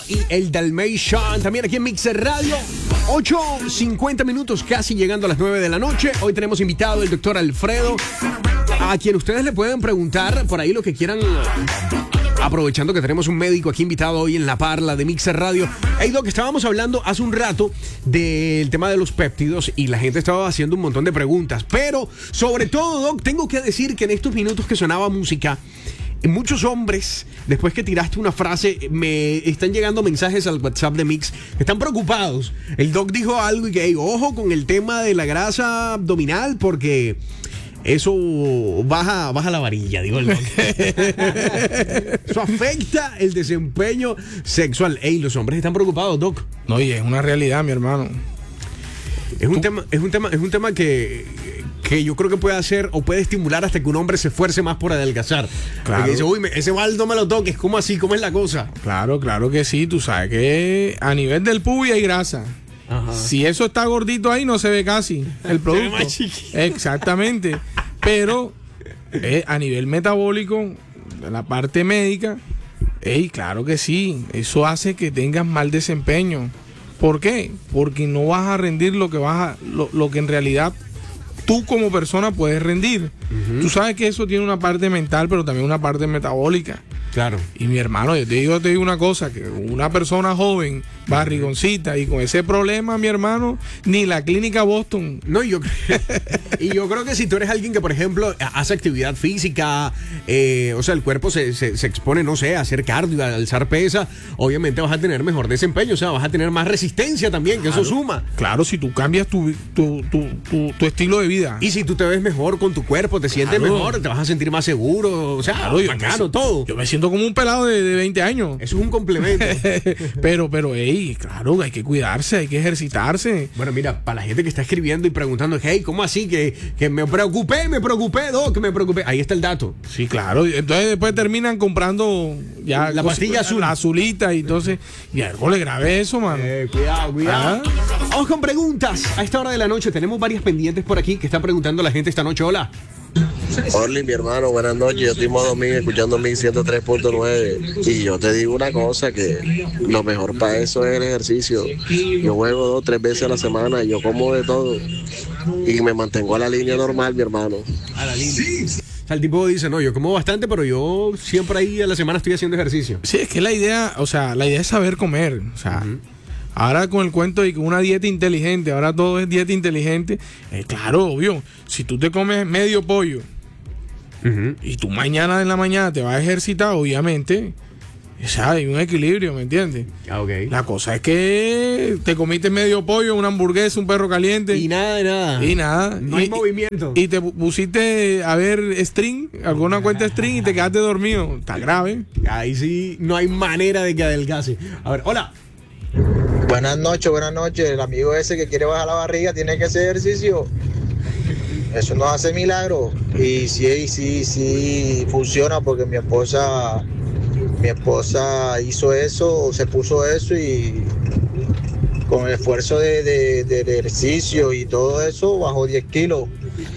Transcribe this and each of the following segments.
y el Dalmatian, también aquí en Mixer Radio. 8:50 minutos, casi llegando a las 9 de la noche. Hoy tenemos invitado el doctor Alfredo, a quien ustedes le pueden preguntar por ahí lo que quieran. Aprovechando que tenemos un médico aquí invitado hoy en la parla de Mixer Radio. Hey, Doc, estábamos hablando hace un rato del tema de los péptidos y la gente estaba haciendo un montón de preguntas. Pero, sobre todo, Doc, tengo que decir que en estos minutos que sonaba música, muchos hombres, después que tiraste una frase, me están llegando mensajes al WhatsApp de Mix, están preocupados. El Doc dijo algo y que, hey, ojo con el tema de la grasa abdominal porque eso baja la varilla, digo el Doc. Eso afecta el desempeño sexual. Ey, los hombres están preocupados, Doc. No, y es una realidad, mi hermano. Es un tema que yo creo que puede hacer o puede estimular hasta que un hombre se esfuerce más por adelgazar. Claro. Porque dice, uy, ese bal no me lo toques, ¿cómo así? ¿Cómo es la cosa? Claro que sí. Tú sabes que a nivel del pubis hay grasa. Ajá. Si eso está gordito ahí, no se ve casi el producto. Se ve más chiquito. Exactamente. Pero a nivel metabólico, la parte médica, claro que sí. Eso hace que tengas mal desempeño. ¿Por qué? Porque no vas a rendir lo que en realidad tú como persona puedes rendir. Uh-huh. Tú sabes que eso tiene una parte mental, pero también una parte metabólica. Claro. Y mi hermano, yo te digo una cosa, que una persona joven, barrigoncita, y con ese problema, mi hermano, ni la clínica Boston. No, yo creo que si tú eres alguien que, por ejemplo, hace actividad física, o sea, el cuerpo se expone, no sé, a hacer cardio, a alzar pesa, obviamente vas a tener mejor desempeño, o sea, vas a tener más resistencia también, que eso suma. Claro, si tú cambias tu estilo de vida. Y si tú te ves mejor con tu cuerpo, te sientes mejor, te vas a sentir más seguro, o sea, bacano todo. Yo me siento como un pelado de 20 años. Eso es un complemento. pero, claro, hay que cuidarse, hay que ejercitarse. Bueno, mira, para la gente que está escribiendo y preguntando, hey, ¿cómo así? Que me preocupé, Doc, me preocupé. Ahí está el dato. Sí, claro. Entonces después terminan comprando ya la pastilla azul. La azulita, y entonces, y algo le grabé eso, mano. Cuidado. Vamos con preguntas. A esta hora de la noche tenemos varias pendientes por aquí que está preguntando la gente esta noche. Hola. Orly, mi hermano, buenas noches. Yo estoy modo mí escuchando mi 103.9 y yo te digo una cosa, que lo mejor para eso es el ejercicio. Yo juego 2 o 3 veces a la semana, yo como de todo y me mantengo a la línea normal, mi hermano. A la línea. O sea, el tipo dice, no, yo como bastante, pero yo siempre ahí a la semana estoy haciendo ejercicio. Sí, es que la idea es saber comer, o sea. Uh-huh. Ahora con el cuento de que una dieta inteligente, ahora todo es dieta inteligente, claro, obvio, si tú te comes medio pollo, uh-huh, y tú mañana en la mañana te vas a ejercitar, obviamente, o sea, hay un equilibrio, ¿me entiendes? Okay. La cosa es que te comiste medio pollo, una hamburguesa, un perro caliente. Y nada de nada. Y nada. No hay movimiento. Y te pusiste a ver String, alguna cuenta String, y te quedaste dormido. Está grave. Ahí sí, no hay manera de que adelgace. A ver, hola. Buenas noches. El amigo ese que quiere bajar la barriga tiene que hacer ejercicio. Eso no hace milagro. Y sí funciona, porque mi esposa hizo eso, se puso eso, y con el esfuerzo de ejercicio y todo eso bajó 10 kilos.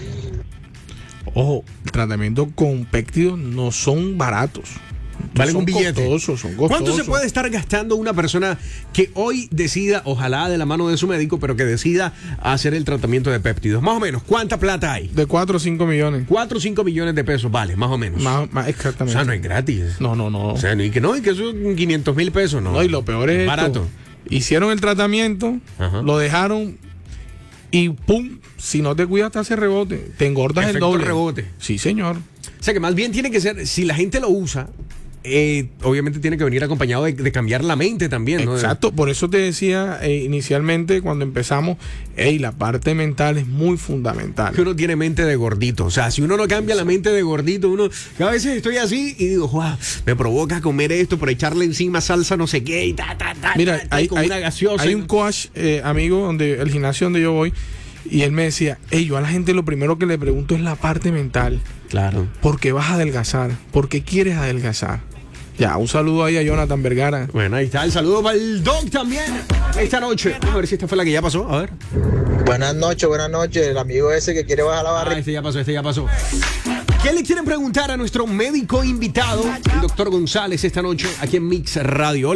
Ojo, el tratamiento con péptidos no son baratos. Valen un billete. Son costosos. ¿Cuánto se puede estar gastando una persona que hoy decida, ojalá de la mano de su médico, pero que decida hacer el tratamiento de péptidos? Más o menos, ¿cuánta plata hay? De 4 o 5 millones. 4 o 5 millones de pesos, vale, más o menos. Más exactamente. O sea, no es gratis. No. O sea, y que eso son 500,000 pesos, ¿no? No, y lo peor es barato. Hicieron el tratamiento, ajá, lo dejaron y ¡pum! Si no te cuidas, te hace rebote. Te engordas efecto el doble. Rebote. Sí, señor. O sea, que más bien tiene que ser, si la gente lo usa, obviamente tiene que venir acompañado de cambiar la mente también, ¿no? Exacto, por eso te decía inicialmente cuando empezamos, la parte mental es muy fundamental. Que uno tiene mente de gordito, o sea, si uno no cambia la mente de gordito, yo a veces estoy así y digo, wow, me provoca comer esto por echarle encima salsa no sé qué y Mira, hay una gaseosa. Hay un coach amigo, el gimnasio donde yo voy, y él me decía, yo a la gente lo primero que le pregunto es la parte mental. Claro. ¿Por qué vas a adelgazar? ¿Por qué quieres adelgazar? Ya, un saludo ahí a Jonathan Vergara. Bueno, ahí está el saludo para el Doc también esta noche. Vamos a ver si esta fue la que ya pasó. A ver. Buenas noches. El amigo ese que quiere bajar la barriga. Este ya pasó. ¿Qué le quieren preguntar a nuestro médico invitado, el doctor González, esta noche aquí en Mix Radio? Hola.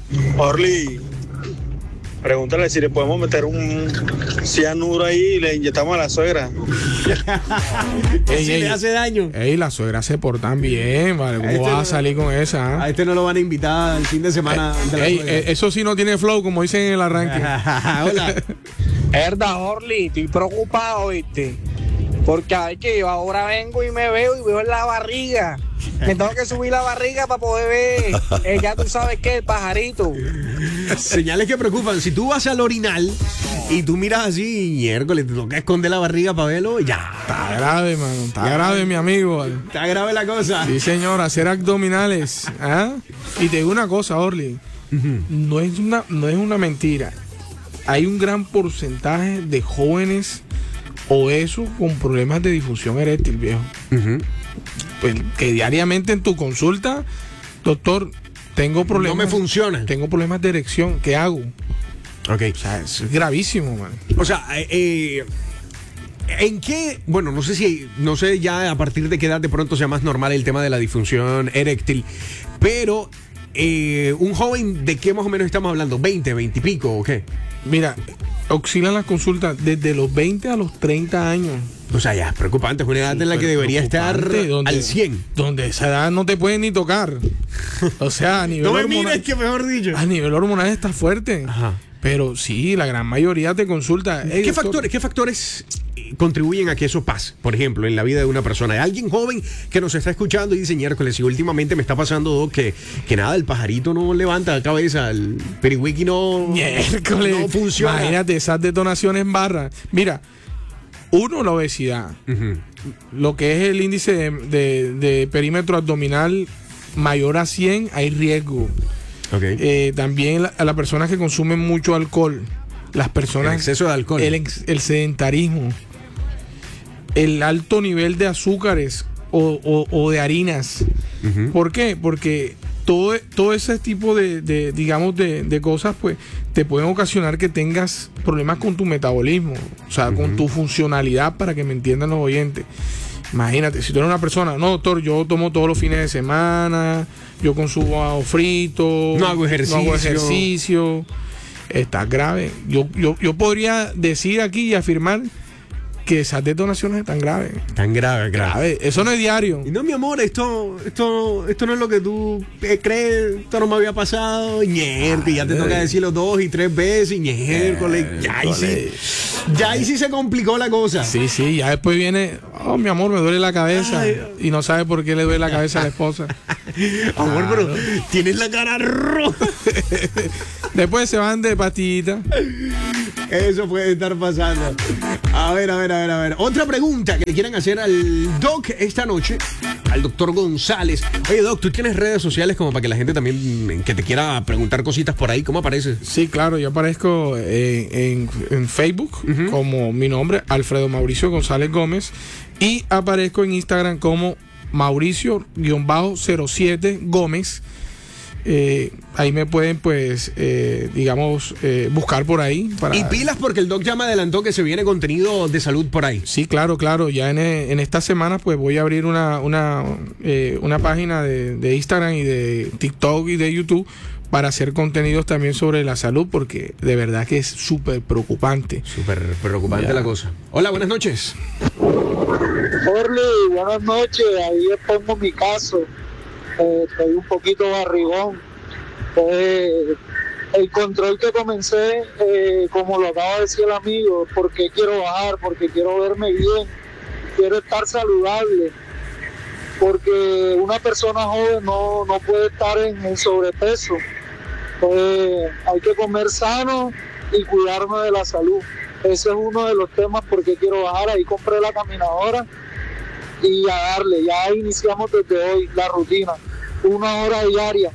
Orly, pregúntale si le podemos meter un cianuro ahí y le inyectamos a la suegra. Si le hace daño. Ey, las suegras se portan bien, ¿vale? ¿Cómo vas a salir con esa? A este no lo van a invitar al fin de semana de la suegra. Eso sí no tiene flow, como dicen en el arranque. Hola. Herda, Orly, estoy preocupado, ¿viste? Porque hay que yo ahora vengo y me veo y veo en la barriga. Me tengo que subir la barriga para poder ver, ya tú sabes qué, el pajarito. Señales que preocupan. Si tú vas al orinal y tú miras así, miércoles, te toca esconder la barriga para verlo, ya. Está grave, mano. Está grave, mi amigo. Está grave la cosa. Sí, señor, hacer abdominales. ¿Ah? Y te digo una cosa, Orly. No es una mentira. Hay un gran porcentaje de jóvenes obesos con problemas de disfunción eréctil, viejo. Pues que diariamente en tu consulta, doctor, tengo problemas. No me funciona. Tengo problemas de erección. ¿Qué hago? Ok. O sea, es gravísimo, man. O sea, ¿en qué? Bueno, no sé ya a partir de qué edad de pronto sea más normal el tema de la disfunción eréctil, pero un joven, ¿de qué más o menos estamos hablando? ¿20, 20 y pico o qué? Mira, oscilan las consultas desde los 20 a los 30 años. O sea, ya es preocupante, es una edad en la que debería estar al 100. Donde esa edad no te pueden ni tocar. O sea, a nivel no me hormonal, mires, que mejor dicho. a nivel hormonal está fuerte. Ajá. Pero sí, la gran mayoría te consulta. Hey, ¿Qué doctor, factores contribuyen a que eso pase? Por ejemplo, en la vida de una persona. Hay alguien joven que nos está escuchando y dice, miércoles, y últimamente me está pasando, Doc, que nada, el pajarito no levanta la cabeza, el periwiki no funciona. Imagínate esas detonaciones en barra. Mira, uno, la obesidad. Lo que es el índice de perímetro abdominal mayor a 100, hay riesgo. Okay. También a las personas que consumen mucho alcohol, las personas, el exceso de alcohol, el sedentarismo, el alto nivel de azúcares o de harinas. ¿Por qué? Porque todo ese tipo de cosas pues te pueden ocasionar que tengas problemas con tu metabolismo, o sea, con tu funcionalidad, para que me entiendan los oyentes. Imagínate, si tú eres una persona, no, doctor, yo tomo todos los fines de semana, yo consumo frito, no hago ejercicio, está grave. Yo podría decir aquí y afirmar que esas detonaciones están graves. Tan grave. Eso no es diario. Y no, mi amor, esto no es lo que tú crees, esto no me había pasado, y ya te toca decirlo 2 y 3 veces, y ya ahí sí se complicó la cosa. Sí, ya después viene, oh, mi amor, me duele la cabeza. Y no sabe por qué le duele la cabeza a la esposa. Amor, pero tienes la cara roja. Después se van de pastillita. Eso puede estar pasando. A ver. Otra pregunta que le quieran hacer al Doc esta noche, al doctor González. Oye, Doc, ¿tú tienes redes sociales como para que la gente también que te quiera preguntar cositas por ahí? ¿Cómo apareces? Sí, claro, yo aparezco en Facebook como mi nombre, Alfredo Mauricio González Gómez, y aparezco en Instagram como Mauricio-07 Gómez. Ahí me pueden pues buscar por ahí y pilas, porque el Doc ya me adelantó que se viene contenido de salud por ahí. Sí, claro, ya en esta semana pues voy a abrir una página de Instagram y de TikTok y de YouTube para hacer contenidos también sobre la salud, porque de verdad que es súper preocupante. La cosa. Hola, buenas noches. Orly, buenas noches. Ahí expongo mi caso. Estoy un poquito barrigón. El control que comencé, como lo acaba de decir el amigo, porque quiero bajar, porque quiero verme bien, quiero estar saludable, porque una persona joven no puede estar en sobrepeso. Hay que comer sano y cuidarme de la salud. Ese es uno de los temas porque quiero bajar. Ahí compré la caminadora y a darle. Ya iniciamos desde hoy la rutina. 1 hora diaria.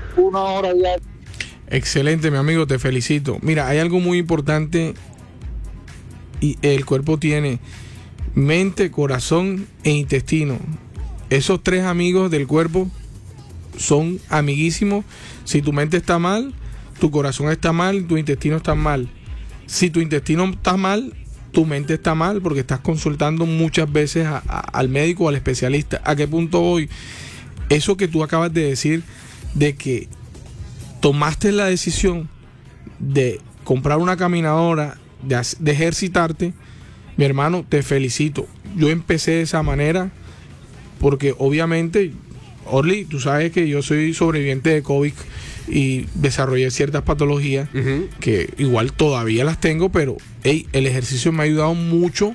Excelente, mi amigo, te felicito. Mira, hay algo muy importante, y el cuerpo tiene mente, corazón e intestino. Esos 3 amigos del cuerpo son amiguísimos. Si tu mente está mal, tu corazón está mal, tu intestino está mal. Si tu intestino está mal, tu mente está mal, porque estás consultando muchas veces al médico o al especialista. ¿A qué punto voy? Eso que tú acabas de decir, de que tomaste la decisión de comprar una caminadora, de ejercitarte, mi hermano, te felicito. Yo empecé de esa manera porque obviamente, Orly, tú sabes que yo soy sobreviviente de COVID y desarrollé ciertas patologías que igual todavía las tengo, pero el ejercicio me ha ayudado mucho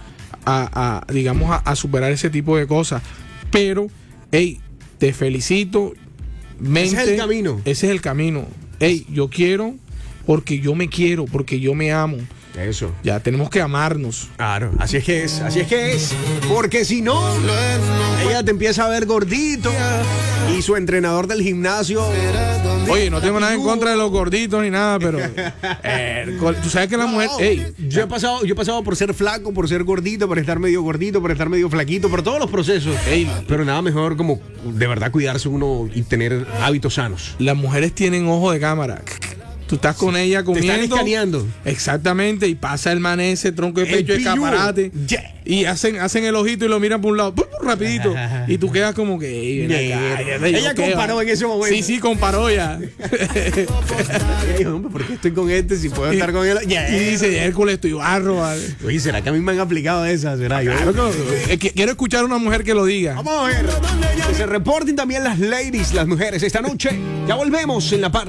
a superar ese tipo de cosas. Pero, te felicito. Mente, ese es el camino. Ese es el camino. Yo quiero porque yo me quiero, porque yo me amo. Eso. Ya tenemos que amarnos. Claro, así es que es. Porque si no, ella te empieza a ver gordito y su entrenador del gimnasio. Oye, no tengo nada en contra de los gorditos ni nada, pero tú sabes que la mujer. Yo he pasado por ser flaco, por ser gordito, por estar medio gordito, por estar medio flaquito, por todos los procesos. Pero nada mejor como de verdad cuidarse uno y tener hábitos sanos. Las mujeres tienen ojo de cámara. Tú estás con ella comiendo. Te están escaneando. Exactamente. Y pasa el mané, ese tronco de pecho de escaparate. Yeah. Y hacen el ojito y lo miran por un lado. Rapidito. Y tú quedas como que. Ella comparó en ese momento. Sí, comparó ya. Hombre, ¿por qué estoy con este si puedo estar con él? Y dice, Hércules, estoy barro. Vale. Oye, ¿será que a mí me han aplicado esa? ¿Será yo? Claro que quiero escuchar a una mujer que lo diga. Vamos a ver. Que se reporten también las ladies, las mujeres esta noche. Ya volvemos en la parte